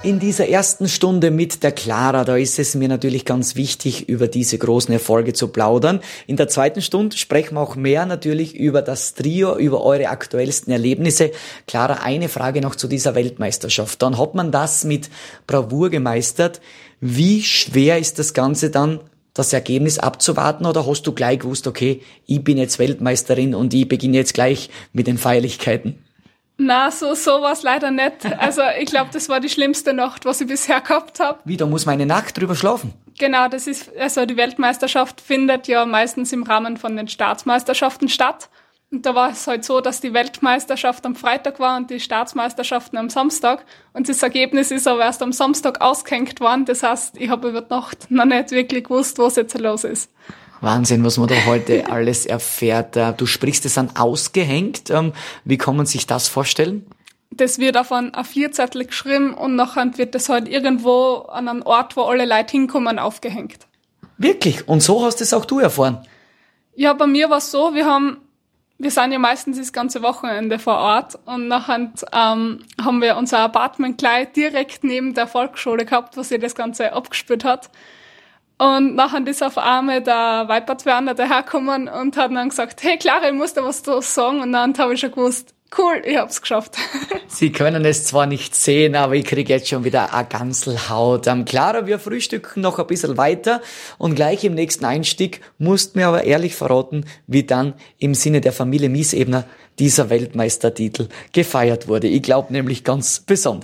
In dieser ersten Stunde mit der Clara, da ist es mir natürlich ganz wichtig, über diese großen Erfolge zu plaudern. In der zweiten Stunde sprechen wir auch mehr natürlich über das Trio, über eure aktuellsten Erlebnisse. Clara, eine Frage noch zu dieser Weltmeisterschaft. Dann hat man das mit Bravour gemeistert. Wie schwer ist das Ganze dann, das Ergebnis abzuwarten, oder hast du gleich gewusst, okay, ich bin jetzt Weltmeisterin und ich beginne jetzt gleich mit den Feierlichkeiten? Na, so war's leider nicht. Also ich glaube, das war die schlimmste Nacht, was ich bisher gehabt habe. Wie, da muss man eine Nacht drüber schlafen? Genau, die Weltmeisterschaft findet ja meistens im Rahmen von den Staatsmeisterschaften statt. Und da war es halt so, dass die Weltmeisterschaft am Freitag war und die Staatsmeisterschaften am Samstag. Und das Ergebnis ist aber erst am Samstag ausgehängt worden. Das heißt, ich habe über die Nacht noch nicht wirklich gewusst, was jetzt los ist. Wahnsinn, was man da heute alles erfährt. Du sprichst es an ausgehängt. Wie kann man sich das vorstellen? Das wird auf ein A4-Zettel geschrieben und nachher wird das halt irgendwo an einem Ort, wo alle Leute hinkommen, aufgehängt. Wirklich? Und so hast es auch du erfahren? Ja, bei mir war es so, wir sind ja meistens das ganze Wochenende vor Ort und nachher haben wir unser Apartment gleich direkt neben der Volksschule gehabt, wo sich das Ganze abgespielt hat. Und nachher ist auf einmal der Weibertwerner dahergekommen und hat dann gesagt, hey Clara, ich muss dir was sagen. Und dann habe ich schon gewusst, cool, ich hab's geschafft. Sie können es zwar nicht sehen, aber ich kriege jetzt schon wieder eine Ganselhaut. Clara, wir frühstücken noch ein bisschen weiter und gleich im nächsten Einstieg musst mir aber ehrlich verraten, wie dann im Sinne der Familie Miesebner dieser Weltmeistertitel gefeiert wurde. Ich glaube nämlich ganz besonders.